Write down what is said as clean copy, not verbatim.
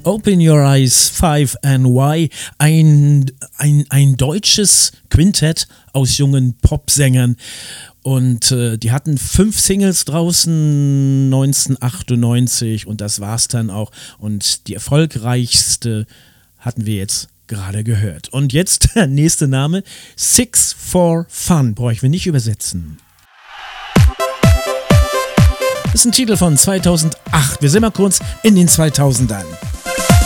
Open Your Eyes 5NY, ein deutsches Quintett aus jungen Popsängern. Und die hatten 5 Singles draußen 1998 und das war's dann auch. Und die erfolgreichste hatten wir jetzt gerade gehört. Und jetzt der nächste Name, Six for Fun, bräuchten wir nicht übersetzen. Das ist ein Titel von 2008. Wir sind mal kurz in den 2000ern.